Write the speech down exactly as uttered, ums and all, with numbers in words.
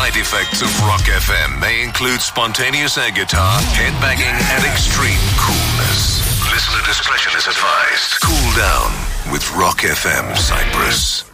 side effects of Rock F M may include spontaneous air guitar, headbanging, and extreme coolness. Listener discretion is advised. Cool down with Rock F M Cyprus.